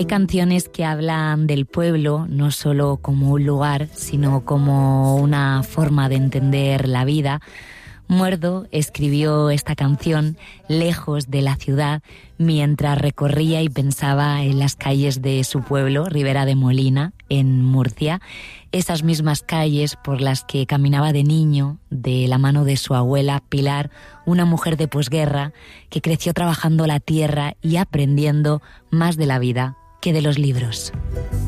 Hay canciones que hablan del pueblo no solo como un lugar, sino como una forma de entender la vida. Muerdo escribió esta canción lejos de la ciudad mientras recorría y pensaba en las calles de su pueblo, Ribera de Molina, en Murcia, esas mismas calles por las que caminaba de niño de la mano de su abuela Pilar, una mujer de posguerra que creció trabajando la tierra y aprendiendo más de la vida que de los libros.